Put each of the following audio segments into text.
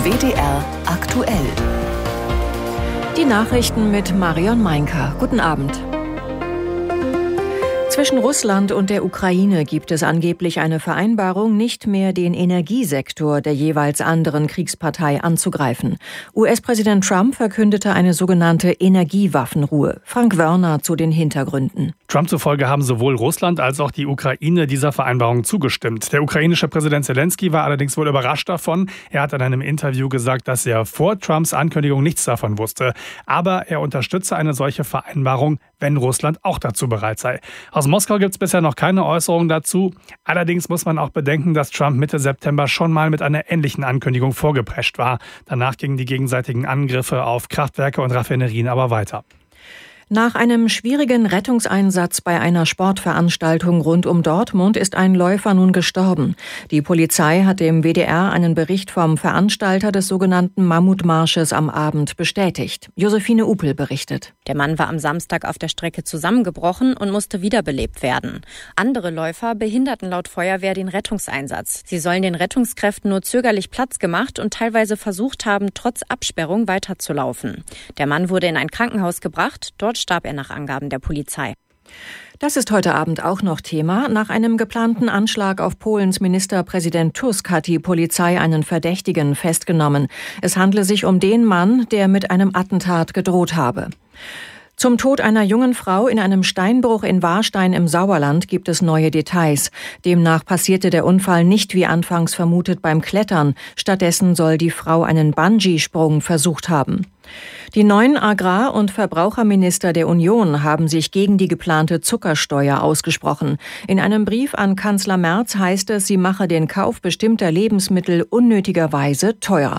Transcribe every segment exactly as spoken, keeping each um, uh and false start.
W D R aktuell. Die Nachrichten mit Marion Meinker. Guten Abend. Zwischen Russland und der Ukraine gibt es angeblich eine Vereinbarung, nicht mehr den Energiesektor der jeweils anderen Kriegspartei anzugreifen. U S-Präsident Trump verkündete eine sogenannte Energiewaffenruhe. Frank Wörner zu den Hintergründen. Trump zufolge haben sowohl Russland als auch die Ukraine dieser Vereinbarung zugestimmt. Der ukrainische Präsident Zelensky war allerdings wohl überrascht davon. Er hat in einem Interview gesagt, dass er vor Trumps Ankündigung nichts davon wusste. Aber er unterstütze eine solche Vereinbarung, wenn Russland auch dazu bereit sei. Aus Moskau gibt es bisher noch keine Äußerungen dazu. Allerdings muss man auch bedenken, dass Trump Mitte September schon mal mit einer ähnlichen Ankündigung vorgeprescht war. Danach gingen die gegenseitigen Angriffe auf Kraftwerke und Raffinerien aber weiter. Nach einem schwierigen Rettungseinsatz bei einer Sportveranstaltung rund um Dortmund ist ein Läufer nun gestorben. Die Polizei hat dem W D R einen Bericht vom Veranstalter des sogenannten Mammutmarsches am Abend bestätigt. Josephine Upel berichtet. Der Mann war am Samstag auf der Strecke zusammengebrochen und musste wiederbelebt werden. Andere Läufer behinderten laut Feuerwehr den Rettungseinsatz. Sie sollen den Rettungskräften nur zögerlich Platz gemacht und teilweise versucht haben, trotz Absperrung weiterzulaufen. Der Mann wurde in ein Krankenhaus gebracht. Dort starb er nach Angaben der Polizei. Das ist heute Abend auch noch Thema. Nach einem geplanten Anschlag auf Polens Ministerpräsident Tusk hat die Polizei einen Verdächtigen festgenommen. Es handle sich um den Mann, der mit einem Attentat gedroht habe. Zum Tod einer jungen Frau in einem Steinbruch in Warstein im Sauerland gibt es neue Details. Demnach passierte der Unfall nicht wie anfangs vermutet beim Klettern. Stattdessen soll die Frau einen Bungee-Sprung versucht haben. Die neuen Agrar- und Verbraucherminister der Union haben sich gegen die geplante Zuckersteuer ausgesprochen. In einem Brief an Kanzler Merz heißt es, sie mache den Kauf bestimmter Lebensmittel unnötigerweise teurer.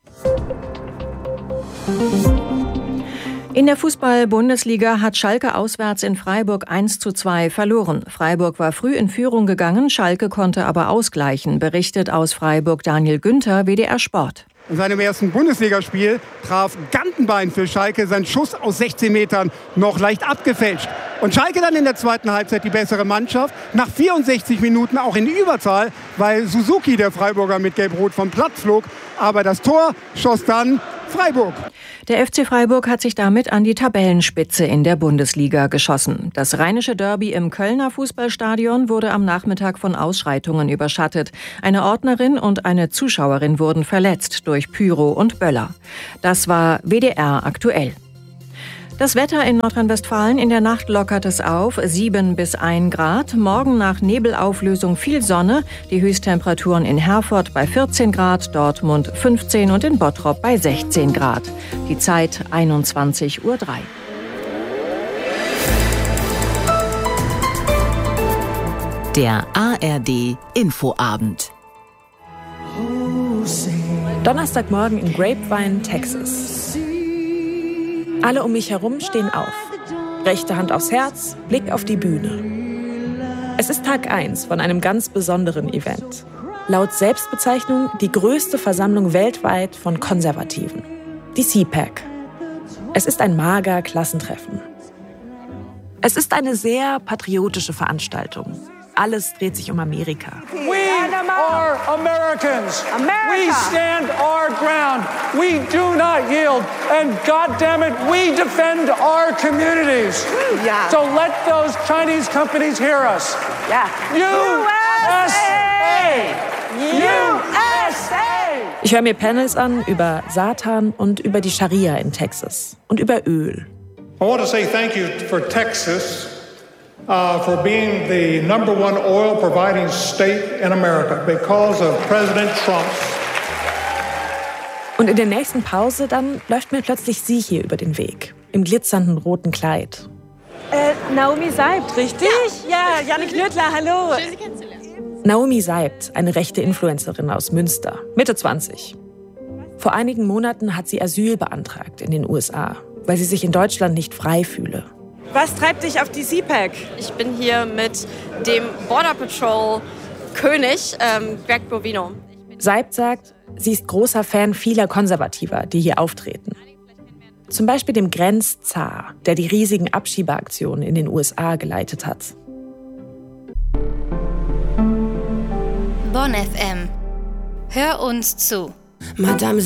In der Fußball-Bundesliga hat Schalke auswärts in Freiburg eins zu zwei verloren. Freiburg war früh in Führung gegangen, Schalke konnte aber ausgleichen, berichtet aus Freiburg Daniel Günther, W D R Sport. In seinem ersten Bundesligaspiel traf Gantenbein für Schalke sein Schuss aus sechzehn Metern noch leicht abgefälscht. Und Schalke dann in der zweiten Halbzeit die bessere Mannschaft. Nach vierundsechzig Minuten auch in Überzahl, weil Suzuki, der Freiburger, mit Gelb-Rot vom Platz flog. Aber das Tor schoss dann Freiburg. Der F C Freiburg hat sich damit an die Tabellenspitze in der Bundesliga geschossen. Das rheinische Derby im Kölner Fußballstadion wurde am Nachmittag von Ausschreitungen überschattet. Eine Ordnerin und eine Zuschauerin wurden verletzt durch Pyro und Böller. Das war W D R aktuell. Das Wetter in Nordrhein-Westfalen: in der Nacht lockert es auf, sieben bis ein Grad. Morgen nach Nebelauflösung viel Sonne. Die Höchsttemperaturen in Herford bei vierzehn Grad, Dortmund fünfzehn und in Bottrop bei sechzehn Grad. Die Zeit einundzwanzig Uhr drei. Der A R D Infoabend. Donnerstagmorgen in Grapevine, Texas. Alle um mich herum stehen auf. Rechte Hand aufs Herz, Blick auf die Bühne. Es ist Tag eins von einem ganz besonderen Event. Laut Selbstbezeichnung die größte Versammlung weltweit von Konservativen. Die C PAC. Es ist ein mager Klassentreffen. Es ist eine sehr patriotische Veranstaltung. Alles dreht sich um Amerika. We are Americans. America. We stand our ground. We do not yield. And goddammit, we defend our communities. Yeah. So let those Chinese companies hear us. Yeah. U S A. U S A. Ich höre mir Panels an über Satan und über die Scharia in Texas und über Öl. I want to say thank you for Texas. Uh, for being the number one oil providing state in America because of President Trump. Und in der nächsten Pause dann läuft mir plötzlich sie hier über den Weg, im glitzernden roten Kleid. Äh, Naomi Seibt, richtig? Ja, ja Jannik Nödler, hallo. Schön, Sie kennenzulernen. Naomi Seibt, eine rechte Influencerin aus Münster, Mitte zwanzig. Vor einigen Monaten hat sie Asyl beantragt in den U S A, weil sie sich in Deutschland nicht frei fühle. Was treibt dich auf die C PAC? Ich bin hier mit dem Border Patrol König, ähm, Greg Bovino. Seibt sagt, sie ist großer Fan vieler Konservativer, die hier auftreten. Zum Beispiel dem Grenzzar, der die riesigen Abschiebeaktionen in den U S A geleitet hat. Bonn F M. Hör uns zu. Madame